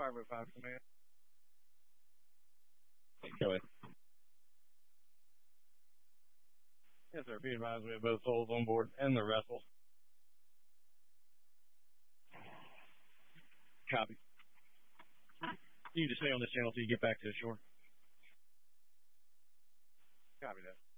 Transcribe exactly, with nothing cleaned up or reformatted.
Bravo five command. Go ahead. Yes, sir. Be advised we have both souls on board and the vessel. Copy. You need to stay on this channel till you get back to the shore. Copy that.